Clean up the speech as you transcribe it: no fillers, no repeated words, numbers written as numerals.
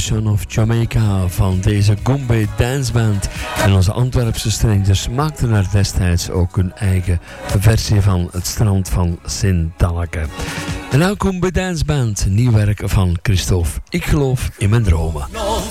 Ocean of Jamaica van deze Goombay Danceband. En onze Antwerpse strangers maakten er destijds ook hun eigen versie van het strand van Sint-Dalke. En nou Goombay Danceband, nieuw werk van Christophe. Ik geloof in mijn dromen. Nog